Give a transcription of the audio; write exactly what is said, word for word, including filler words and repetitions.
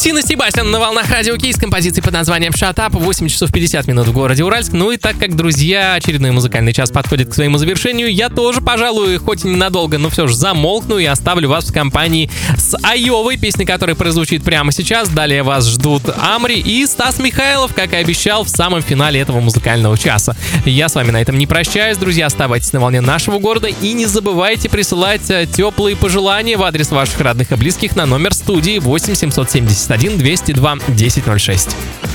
Кристина Себастьян на волнах Радио Кей с композицией под названием Shut Up. восемь часов пятьдесят минут в городе Уральск. Ну и так как, друзья, очередной музыкальный час подходит к своему завершению, я тоже, пожалуй, хоть и ненадолго, но все же замолкну и оставлю вас в компании с Айовой, песня которой прозвучит прямо сейчас. Далее вас ждут Амри и Стас Михайлов, как и обещал, в самом финале этого музыкального часа. Я с вами на этом не прощаюсь, друзья. Оставайтесь на волне нашего города и не забывайте присылать теплые пожелания в адрес ваших родных и близких на номер студии восемь семьсот семьдесят один двести два десять ноль шесть.